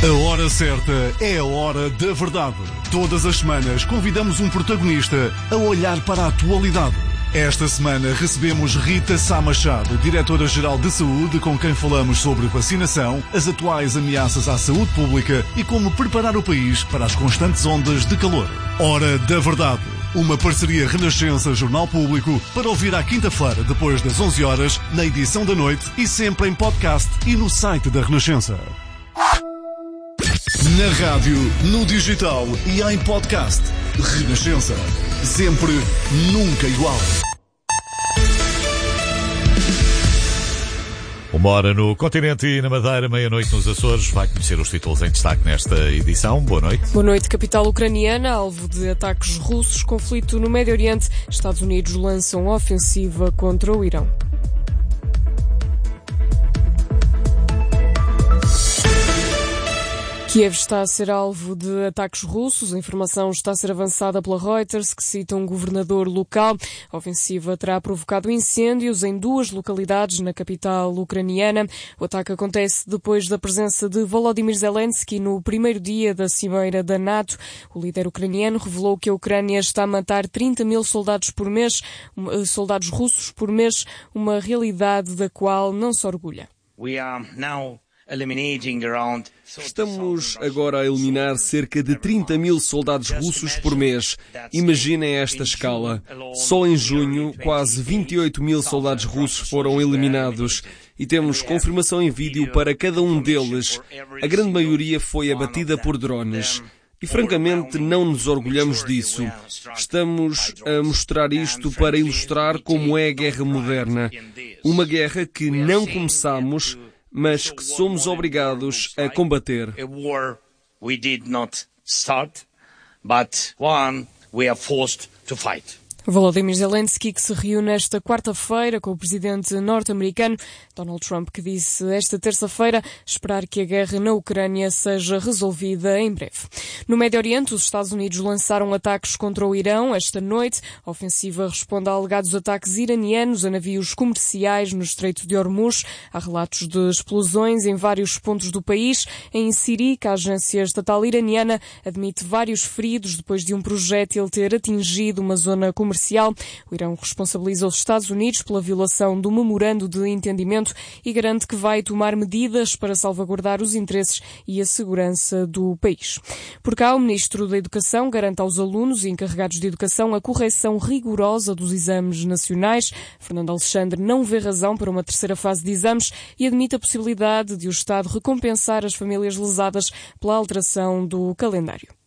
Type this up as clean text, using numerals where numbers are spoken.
A hora certa é a hora da verdade. Todas as semanas convidamos um protagonista a olhar para a atualidade. Esta semana recebemos Rita Sá Machado, Diretora-Geral de Saúde, com quem falamos sobre vacinação, as atuais ameaças à saúde pública e como preparar o país para as constantes ondas de calor. Hora da verdade. Uma parceria Renascença Jornal Público para ouvir à quinta-feira, depois das 11 horas, na edição da noite e sempre em podcast e no site da Renascença. Na rádio, no digital e em podcast. Renascença. Sempre, nunca igual. Uma hora no continente e na Madeira, meia-noite nos Açores. Vai conhecer os títulos em destaque nesta edição. Boa noite. Boa noite. Capital ucraniana, alvo de ataques russos. Conflito no Médio Oriente. Estados Unidos lançam ofensiva contra o Irão. Kiev está a ser alvo de ataques russos. A informação está a ser avançada pela Reuters, que cita um governador local. A ofensiva terá provocado incêndios em 2 localidades na capital ucraniana. O ataque acontece depois da presença de Volodymyr Zelensky no primeiro dia da cimeira da NATO. O líder ucraniano revelou que a Ucrânia está a matar 30 mil soldados por mês, soldados russos por mês, uma realidade da qual não se orgulha. Estamos agora a eliminar cerca de 30 mil soldados russos por mês. Imaginem esta escala. Só em junho, quase 28 mil soldados russos foram eliminados. E temos confirmação em vídeo para cada um deles. A grande maioria foi abatida por drones. E francamente não nos orgulhamos disso. Estamos a mostrar isto para ilustrar como é a guerra moderna. Uma guerra que não começamos, mas que somos obrigados a combater. Volodymyr Zelensky, que se reúne esta quarta-feira com o presidente norte-americano Donald Trump, que disse esta terça-feira esperar que a guerra na Ucrânia seja resolvida em breve. No Médio Oriente, os Estados Unidos lançaram ataques contra o Irão esta noite. A ofensiva responde a alegados ataques iranianos a navios comerciais no Estreito de Hormuz. Há relatos de explosões em vários pontos do país. Em Sirik, a agência estatal iraniana admite vários feridos depois de um projétil ter atingido uma zona comercial. O Irão responsabiliza os Estados Unidos pela violação do memorando de entendimento e garante que vai tomar medidas para salvaguardar os interesses e a segurança do país. Por cá, o Ministro da Educação garante aos alunos e encarregados de educação a correção rigorosa dos exames nacionais. Fernando Alexandre não vê razão para uma terceira fase de exames e admite a possibilidade de o Estado recompensar as famílias lesadas pela alteração do calendário.